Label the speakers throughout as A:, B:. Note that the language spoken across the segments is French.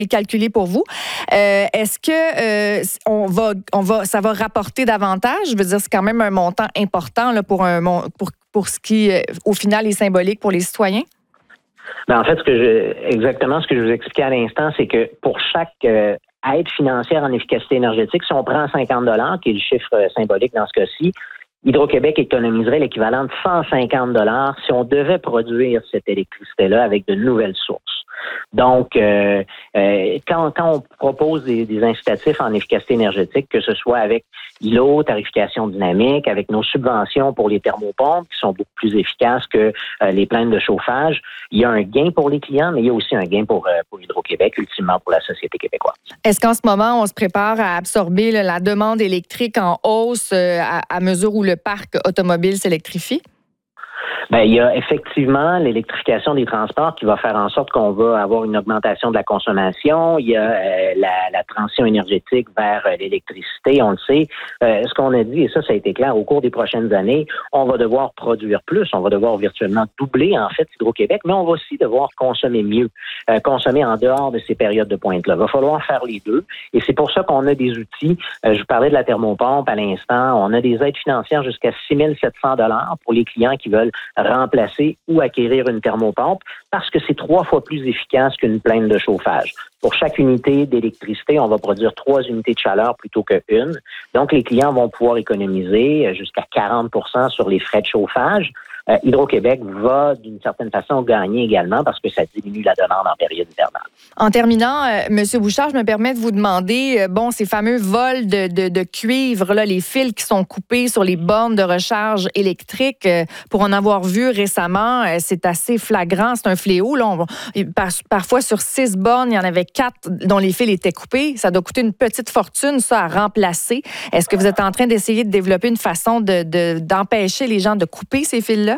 A: calculé pour vous. Est-ce que ça va rapporter davantage? Je veux dire, c'est quand même un montant important là, pour ce qui, au final, est symbolique pour les citoyens?
B: Ben, en fait, exactement ce que je vous expliquais à l'instant, c'est que pour chaque aide financière en efficacité énergétique, si on prend 50 $, qui est le chiffre symbolique dans ce cas-ci, Hydro-Québec économiserait l'équivalent de 150 $ si on devait produire cette électricité-là avec de nouvelles sources. Donc, quand on propose des incitatifs en efficacité énergétique, que ce soit avec l'eau, tarification dynamique, avec nos subventions pour les thermopompes qui sont beaucoup plus efficaces que les plaintes de chauffage, il y a un gain pour les clients, mais il y a aussi un gain pour Hydro-Québec, ultimement pour la société québécoise.
A: Est-ce qu'en ce moment, on se prépare à absorber la demande électrique en hausse à mesure où le parc automobile s'électrifie?
B: Bien, il y a effectivement l'électrification des transports qui va faire en sorte qu'on va avoir une augmentation de la consommation. Il y a la transition énergétique vers l'électricité, on le sait. Ce qu'on a dit, et ça a été clair, au cours des prochaines années, on va devoir produire plus, on va devoir virtuellement doubler, en fait, Hydro-Québec, mais on va aussi devoir consommer mieux, consommer en dehors de ces périodes de pointe-là. Il va falloir faire les deux, et c'est pour ça qu'on a des outils. Je vous parlais de la thermopompe à l'instant. On a des aides financières jusqu'à 6 700 $ pour les clients qui veulent remplacer ou acquérir une thermopompe parce que c'est 3 fois plus efficace qu'une plainte de chauffage. Pour chaque unité d'électricité, on va produire 3 unités de chaleur plutôt qu'une. Donc, les clients vont pouvoir économiser jusqu'à 40 % sur les frais de chauffage. Hydro-Québec va, d'une certaine façon, gagner également parce que ça diminue la demande en période hivernale.
A: En terminant, M. Bouchard, je me permets de vous demander, ces fameux vols de cuivre, là, les fils qui sont coupés sur les bornes de recharge électrique, pour en avoir vu récemment, c'est assez flagrant, c'est un fléau. Là, parfois, sur 6 bornes, il y en avait 4 dont les fils étaient coupés. Ça doit coûter une petite fortune, ça, à remplacer. Est-ce que vous êtes en train d'essayer de développer une façon d'empêcher les gens de couper ces fils-là?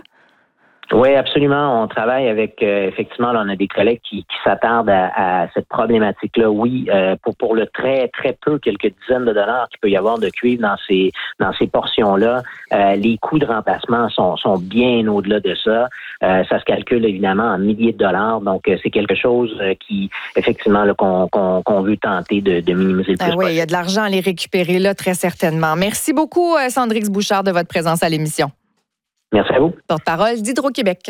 B: Oui, absolument. On travaille avec, effectivement, là, on a des collègues qui s'attardent à cette problématique-là. Oui, pour le très, très peu, quelques dizaines de dollars qu'il peut y avoir de cuivre dans ces portions-là, les coûts de remplacement sont bien au-delà de ça. Ça se calcule évidemment en milliers de dollars. Donc, c'est quelque chose qui, effectivement, là, qu'on veut tenter de minimiser le plus possible.
A: Oui, il y a de l'argent à les récupérer là, très certainement. Merci beaucoup, Sandrix Bouchard, de votre présence à l'émission.
B: Merci à vous.
A: Porte-parole d'Hydro-Québec.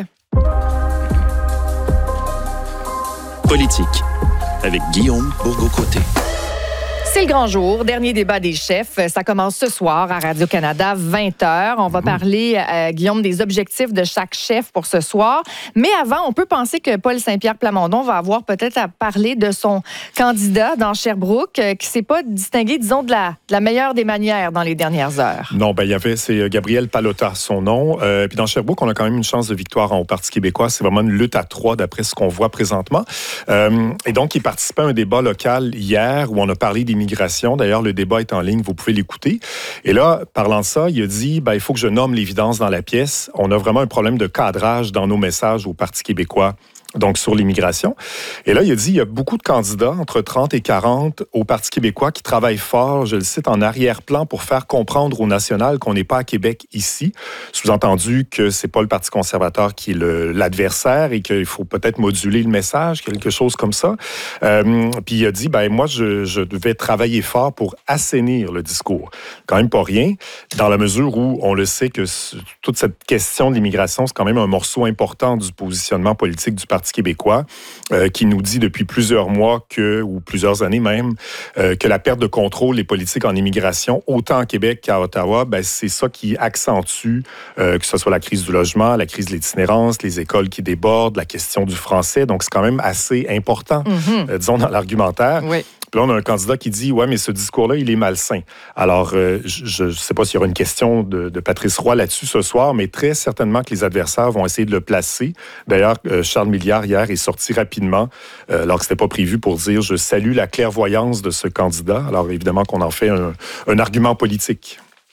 C: Politique, avec Guillaume Bourgault-Côté.
A: C'est le grand jour, dernier débat des chefs. Ça commence ce soir à Radio-Canada, 20h. On va parler, Guillaume, des objectifs de chaque chef pour ce soir. Mais avant, on peut penser que Paul Saint-Pierre Plamondon va avoir peut-être à parler de son candidat dans Sherbrooke, qui ne s'est pas distingué, disons, de la meilleure des manières dans les dernières heures.
D: Non, c'est Gabriel Pallotta, son nom. Puis dans Sherbrooke, on a quand même une chance de victoire au Parti québécois. C'est vraiment une lutte à 3, d'après ce qu'on voit présentement. Et donc, il participait à un débat local hier où on a parlé d'immigration. D'ailleurs, le débat est en ligne, vous pouvez l'écouter. Et là, parlant de ça, il a dit, il faut que je nomme l'évidence dans la pièce. On a vraiment un problème de cadrage dans nos messages au Parti québécois. Donc, sur l'immigration. Et là, il a dit, il y a beaucoup de candidats, entre 30 et 40, au Parti québécois qui travaillent fort, je le cite, en arrière-plan pour faire comprendre au national qu'on n'est pas à Québec ici. Sous-entendu que c'est pas le Parti conservateur qui est l'adversaire et qu'il faut peut-être moduler le message, quelque chose comme ça. Puis il a dit, moi, je devais travailler fort pour assainir le discours. Quand même pas rien, dans la mesure où on le sait que toute cette question de l'immigration, c'est quand même un morceau important du positionnement politique du Parti québécois, qui nous dit depuis plusieurs mois ou plusieurs années même, que la perte de contrôle des politiques en immigration, autant à Québec qu'à Ottawa, c'est ça qui accentue, que ce soit la crise du logement, la crise de l'itinérance, les écoles qui débordent, la question du français. Donc, c'est quand même assez important, disons, dans l'argumentaire.
A: Oui.
D: Puis là, on a un candidat qui dit, mais ce discours-là, il est malsain. Alors, je ne sais pas s'il y aura une question de Patrice Roy là-dessus ce soir, mais très certainement que les adversaires vont essayer de le placer. D'ailleurs, Charles Milliard, hier, est sorti rapidement, alors que ce n'était pas prévu, pour dire « Je salue la clairvoyance de ce candidat ». Alors, évidemment qu'on en fait un argument politique.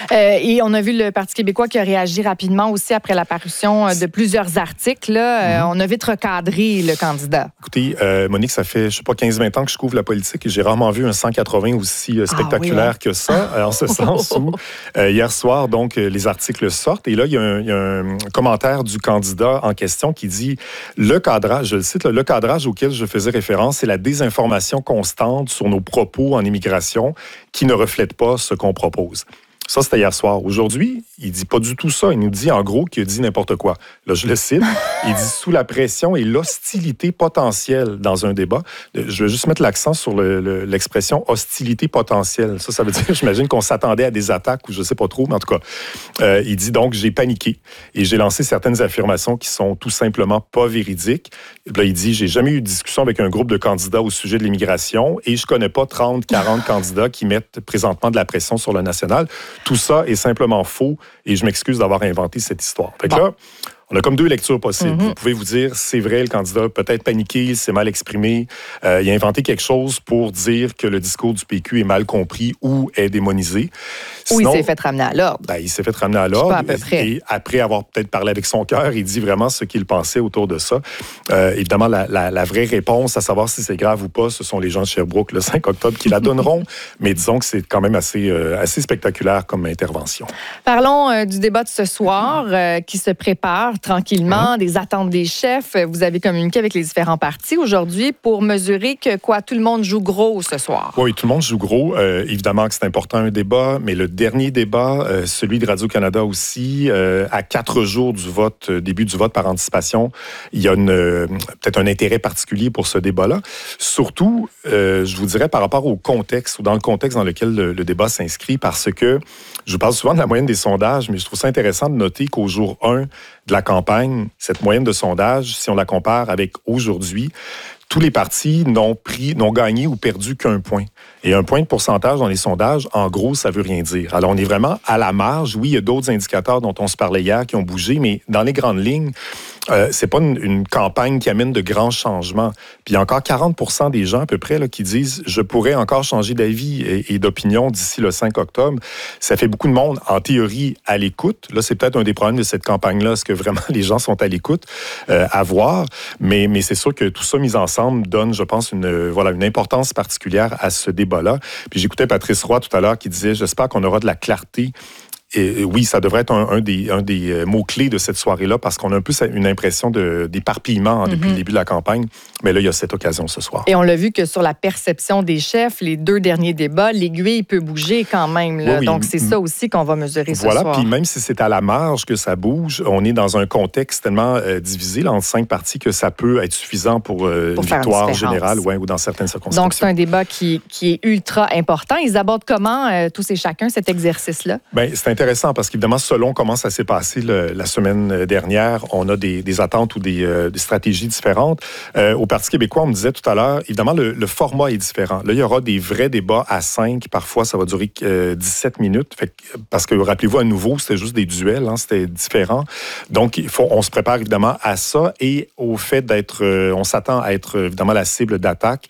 A: Et on a vu le Parti québécois qui a réagi rapidement aussi après l'apparition de plusieurs articles. Là. On a vite recadré le candidat.
D: Écoutez, Monique, ça fait, 15-20 ans que je couvre la politique et j'ai rarement vu un 180 aussi spectaculaire que ça, en ce sens où hier soir, donc, les articles sortent et là, il y a un commentaire du candidat en question qui dit « Le cadrage, je le cite, le cadrage auquel je faisais référence, c'est la désinformation constante sur nos propos en immigration qui ne reflète pas ce qu'on propose. » Ça, c'était hier soir. Aujourd'hui, il dit pas du tout ça. Il nous dit, en gros, qu'il a dit n'importe quoi. Là, je le cite. Il dit, sous la pression et l'hostilité potentielle dans un débat. Je vais juste mettre l'accent sur l'expression hostilité potentielle. Ça veut dire, j'imagine qu'on s'attendait à des attaques ou je sais pas trop, mais en tout cas, il dit donc, j'ai paniqué et j'ai lancé certaines affirmations qui sont tout simplement pas véridiques. Là, il dit, j'ai jamais eu de discussion avec un groupe de candidats au sujet de l'immigration et je connais pas 30, 40 candidats qui mettent présentement de la pression sur le national. Tout ça est simplement faux et je m'excuse d'avoir inventé cette histoire. Fait que là, on a comme deux lectures possibles. Vous pouvez vous dire, c'est vrai, le candidat peut-être paniqué, il s'est mal exprimé, il a inventé quelque chose pour dire que le discours du PQ est mal compris ou est démonisé.
A: Sinon, ou il s'est fait ramener à l'ordre.
D: Il s'est fait ramener à l'ordre.
A: Pas à peu près.
D: Et après avoir peut-être parlé avec son cœur, il dit vraiment ce qu'il pensait autour de ça. Évidemment, la vraie réponse à savoir si c'est grave ou pas, ce sont les gens de Sherbrooke le 5 octobre qui la donneront. Mais disons que c'est quand même assez spectaculaire comme intervention.
A: Parlons du débat de ce soir qui se prépare tranquillement, des attentes des chefs. Vous avez communiqué avec les différents partis aujourd'hui pour mesurer que tout le monde joue gros ce soir.
D: Oui, tout le monde joue gros. Évidemment que c'est important un débat, mais le dernier débat, celui de Radio-Canada aussi, à 4 jours du vote, début du vote par anticipation, il y a peut-être un intérêt particulier pour ce débat-là. Surtout, je vous dirais par rapport au contexte ou dans le contexte dans lequel le débat s'inscrit, parce que je parle souvent de la moyenne des sondages, mais je trouve ça intéressant de noter qu'au jour 1 de la campagne, cette moyenne de sondage, si on la compare avec aujourd'hui, tous les partis n'ont gagné ou perdu qu'un point. Et un point de pourcentage dans les sondages, en gros, ça veut rien dire. Alors, on est vraiment à la marge. Oui, il y a d'autres indicateurs dont on se parlait hier qui ont bougé, mais dans les grandes lignes, c'est pas une campagne qui amène de grands changements. Puis il y a encore 40% des gens à peu près là, qui disent « je pourrais encore changer d'avis et d'opinion d'ici le 5 octobre ». Ça fait beaucoup de monde, en théorie, à l'écoute. Là, c'est peut-être un des problèmes de cette campagne-là, est-ce que vraiment les gens sont à l'écoute, à voir. Mais c'est sûr que tout ça mis ensemble donne, je pense, une importance particulière à ce débat-là. Puis j'écoutais Patrice Roy tout à l'heure qui disait « j'espère qu'on aura de la clarté ». Et oui, ça devrait être un des mots-clés de cette soirée-là parce qu'on a un peu une impression d'éparpillement depuis le début de la campagne. Mais là, il y a cette occasion ce soir.
A: Et on l'a vu que sur la perception des chefs, les 2 derniers débats, l'aiguille peut bouger quand même. Là. Oui, donc, c'est ça aussi qu'on va mesurer ce soir.
D: Voilà, puis même si c'est à la marge que ça bouge, on est dans un contexte tellement divisé là, entre 5 partis que ça peut être suffisant pour une victoire générale ou dans certaines circonstances.
A: Donc, c'est un débat qui est ultra important. Ils abordent comment, tous et chacun, cet exercice-là?
D: Bien, c'est intéressant parce qu'évidemment, selon comment ça s'est passé la semaine dernière, on a des attentes ou des stratégies différentes. Au Parti québécois, on me disait tout à l'heure, évidemment, le format est différent. Là, il y aura des vrais débats à 5. Parfois, ça va durer 17 minutes. Parce que, rappelez-vous, à nouveau, c'était juste des duels. C'était différent. Donc, on se prépare évidemment à ça et au fait on s'attend à être évidemment la cible d'attaque.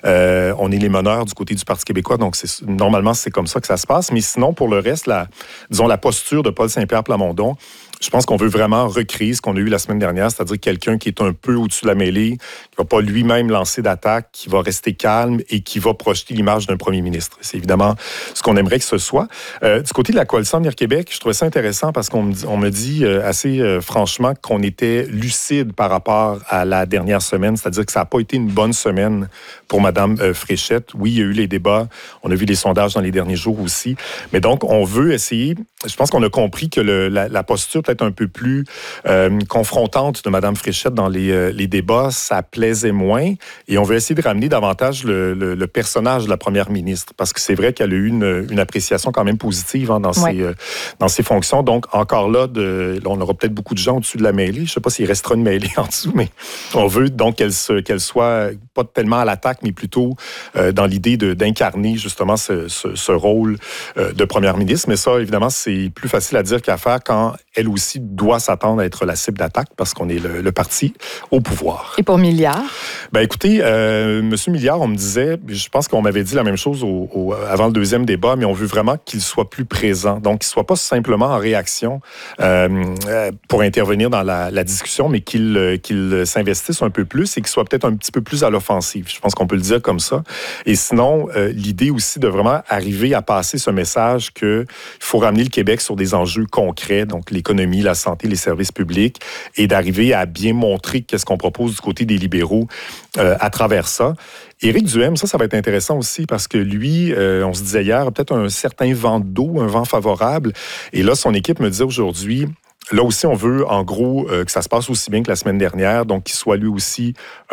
D: On est les meneurs du côté du Parti québécois. Donc, normalement, c'est comme ça que ça se passe. Mais sinon, pour le reste, la posture de Paul Saint-Pierre Plamondon, je pense qu'on veut vraiment recréer ce qu'on a eu la semaine dernière, c'est-à-dire quelqu'un qui est un peu au-dessus de la mêlée, qui ne va pas lui-même lancer d'attaque, qui va rester calme et qui va projeter l'image d'un premier ministre. C'est évidemment ce qu'on aimerait que ce soit. Du côté de la Coalition Avenir Québec, je trouvais ça intéressant parce qu'on me dit assez franchement qu'on était lucide par rapport à la dernière semaine, c'est-à-dire que ça n'a pas été une bonne semaine pour Mme Fréchette. Oui, il y a eu les débats, on a vu les sondages dans les derniers jours aussi, mais donc on veut essayer, je pense qu'on a compris que la posture peut-être un peu plus confrontante de Mme Fréchette dans les débats, ça plaisait moins. Et on veut essayer de ramener davantage le personnage de la première ministre, parce que c'est vrai qu'elle a eu une appréciation quand même positive dans ses fonctions. Donc, encore là, on aura peut-être beaucoup de gens au-dessus de la mêlée. Je ne sais pas s'il restera une mêlée en dessous, mais on veut donc qu'elle soit pas tellement à l'attaque, mais plutôt dans l'idée d'incarner justement ce rôle de première ministre. Mais ça, évidemment, c'est plus facile à dire qu'à faire quand elle aussi aussi doit s'attendre à être la cible d'attaque parce qu'on est le parti au pouvoir.
A: Et pour Milliard?
D: Ben écoutez, M. Milliard, on me disait, je pense qu'on m'avait dit la même chose avant le deuxième débat, mais on veut vraiment qu'il soit plus présent. Donc, qu'il ne soit pas simplement en réaction pour intervenir dans la discussion, mais qu'il s'investisse un peu plus et qu'il soit peut-être un petit peu plus à l'offensive. Je pense qu'on peut le dire comme ça. Et sinon, l'idée aussi de vraiment arriver à passer ce message qu'il faut ramener le Québec sur des enjeux concrets, donc l'économie, la santé, les services publics, et d'arriver à bien montrer qu'est-ce qu'on propose du côté des libéraux à travers ça. Éric Duhaime, ça va être intéressant aussi parce que lui, on se disait hier, peut-être un certain vent d'eau, un vent favorable. Et là, son équipe me disait aujourd'hui, là aussi, on veut, en gros, que ça se passe aussi bien que la semaine dernière, donc qu'il soit lui aussi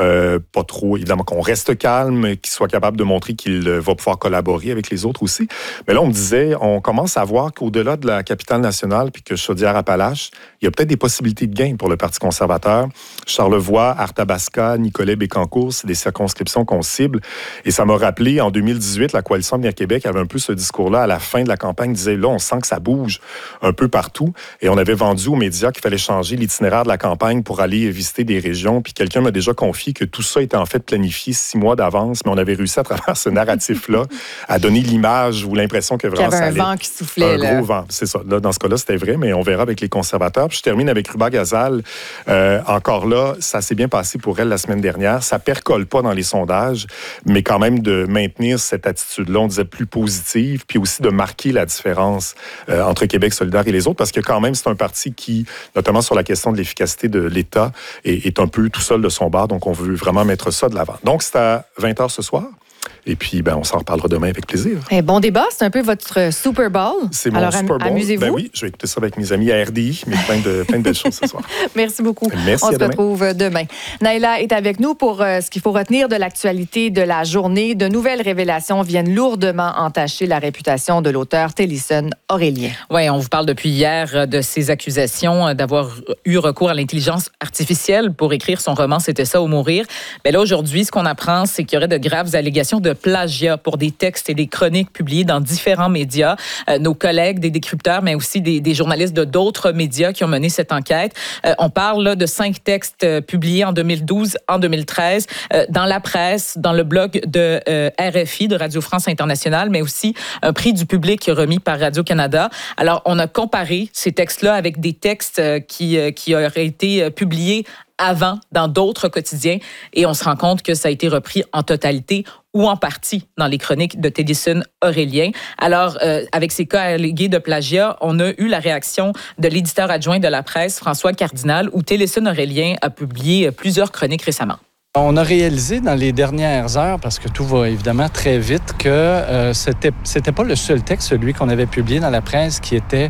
D: pas trop, évidemment, qu'on reste calme, qu'il soit capable de montrer qu'il va pouvoir collaborer avec les autres aussi. Mais là, on me disait, on commence à voir qu'au-delà de la capitale nationale, puis que Chaudière-Appalaches, il y a peut-être des possibilités de gain pour le Parti conservateur. Charlevoix, Arthabasca, Nicolet, Bécancour, c'est des circonscriptions qu'on cible. Et ça m'a rappelé, en 2018, la Coalition Avenir Québec avait un peu ce discours-là à la fin de la campagne, disait, là, on sent que ça bouge un peu partout. Et on avait vendu aux médias qu'il fallait changer l'itinéraire de la campagne pour aller visiter des régions. Puis quelqu'un m'a déjà confié que tout ça était en fait planifié 6 mois d'avance, mais on avait réussi à travers ce narratif-là à donner l'image ou l'impression que vraiment ça allait.
A: Qu'il y avait un vent qui soufflait.
D: Un gros vent, c'est ça. Là, dans ce cas-là, c'était vrai, mais on verra avec les conservateurs. Puis je termine avec Ruba Gazal. Encore là, ça s'est bien passé pour elle la semaine dernière. Ça percole pas dans les sondages, mais quand même de maintenir cette attitude-là, on disait plus positive, puis aussi de marquer la différence entre Québec solidaire et les autres, parce que quand même, c'est un parti qui, notamment sur la question de l'efficacité de l'État, est un peu tout seul de son bar. Donc, on veut vraiment mettre ça de l'avant. Donc, c'est à 20h ce soir. Et puis, on s'en reparlera demain avec plaisir.
A: Bon débat, c'est un peu votre Super Bowl.
D: C'est mon Super Bowl.
A: Amusez-vous.
D: Oui, je vais écouter ça avec mes amis à RDI, mais plein de belles choses ce soir.
A: Merci beaucoup.
D: Merci,
A: on se retrouve demain. Naïla est avec nous pour ce qu'il faut retenir de l'actualité de la journée. De nouvelles révélations viennent lourdement entacher la réputation de l'auteur Télésson Aurélien.
E: Oui, on vous parle depuis hier de ces accusations d'avoir eu recours à l'intelligence artificielle pour écrire son roman « C'était ça ou mourir ». Mais là, aujourd'hui, ce qu'on apprend, c'est qu'il y aurait de graves allégations de plagiat pour des textes et des chroniques publiés dans différents médias. Nos collègues, des décrypteurs, mais aussi des journalistes de d'autres médias qui ont mené cette enquête. On parle là, de 5 textes publiés en 2012, en 2013, dans la presse, dans le blog de RFI, de Radio France Internationale, mais aussi un prix du public remis par Radio-Canada. Alors, on a comparé ces textes-là avec des textes qui auraient été publiés avant dans d'autres quotidiens et on se rend compte que ça a été repris en totalité ou en partie dans les chroniques de Télésson Aurélien. Alors, avec ces cas allégués de plagiat, on a eu la réaction de l'éditeur adjoint de la presse, François Cardinal, où Télésson Aurélien a publié plusieurs chroniques récemment.
F: On a réalisé dans les dernières heures, parce que tout va évidemment très vite, que c'était pas le seul texte, celui qu'on avait publié dans la presse, qui était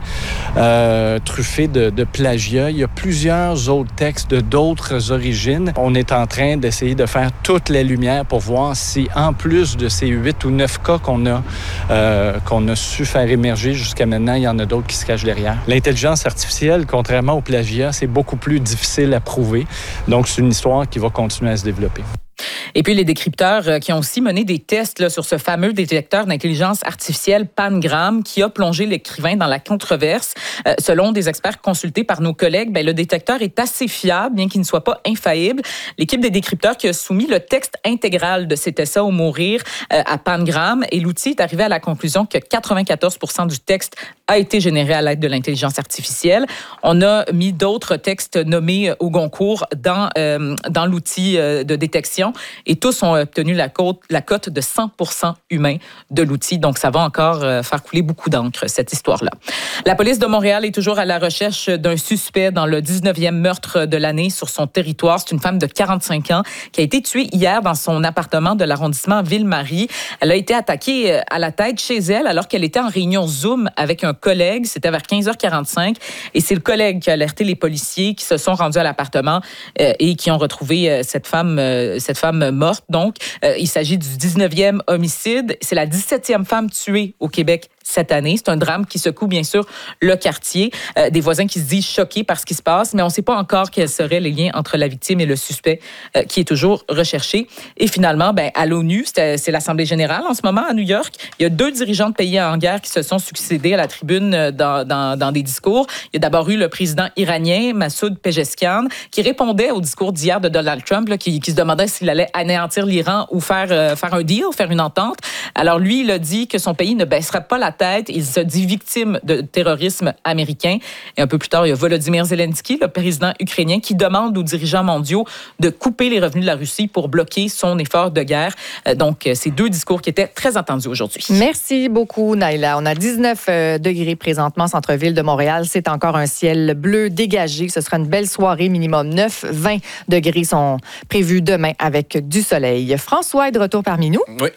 F: truffé de plagiat. Il y a plusieurs autres textes d'autres origines. On est en train d'essayer de faire toute la lumière pour voir si, en plus de ces 8 ou 9 cas qu'on a su faire émerger jusqu'à maintenant, il y en a d'autres qui se cachent derrière. L'intelligence artificielle, contrairement au plagiat, c'est beaucoup plus difficile à prouver. Donc, c'est une histoire qui va continuer à se développer.
E: Et puis, les décrypteurs qui ont aussi mené des tests là, sur ce fameux détecteur d'intelligence artificielle Pangram qui a plongé l'écrivain dans la controverse. Selon des experts consultés par nos collègues, le détecteur est assez fiable, bien qu'il ne soit pas infaillible. L'équipe des décrypteurs qui a soumis le texte intégral de C'était ça ou mourir à Pangram, et l'outil est arrivé à la conclusion que 94% du texte a été généré à l'aide de l'intelligence artificielle. On a mis d'autres textes nommés au Goncourt dans l'outil de détection et tous ont obtenu la cote de 100% humain de l'outil. Donc, ça va encore faire couler beaucoup d'encre, cette histoire-là. La police de Montréal est toujours à la recherche d'un suspect dans le 19e meurtre de l'année sur son territoire. C'est une femme de 45 ans qui a été tuée hier dans son appartement de l'arrondissement Ville-Marie. Elle a été attaquée à la tête chez elle alors qu'elle était en réunion Zoom avec un collègue. C'était vers 15h45. Et c'est le collègue qui a alerté les policiers qui se sont rendus à l'appartement et qui ont retrouvé cette femme morte. Donc, il s'agit du 19e homicide. C'est la 17e femme tuée au Québec cette année. C'est un drame qui secoue, bien sûr, le quartier. Des voisins qui se disent choqués par ce qui se passe, mais on ne sait pas encore quels seraient les liens entre la victime et le suspect qui est toujours recherché. Et finalement, à l'ONU, c'est l'Assemblée générale en ce moment à New York. Il y a 2 dirigeants de pays en guerre qui se sont succédés à la tribune tribune dans des discours. Il y a d'abord eu le président iranien, Massoud Pezeshkian, qui répondait au discours d'hier de Donald Trump, là, qui se demandait s'il allait anéantir l'Iran ou faire un deal, faire une entente. Alors lui, il a dit que son pays ne baisserait pas la tête. Il se dit victime de terrorisme américain. Et un peu plus tard, il y a Volodymyr Zelensky, le président ukrainien, qui demande aux dirigeants mondiaux de couper les revenus de la Russie pour bloquer son effort de guerre. Donc, c'est deux discours qui étaient très attendus aujourd'hui.
A: Merci beaucoup, Naila. On a 19 degrés présentement, centre-ville de Montréal. C'est encore un ciel bleu dégagé. Ce sera une belle soirée, minimum 9. 20 degrés sont prévus demain avec du soleil. François est de retour parmi nous.
G: Oui.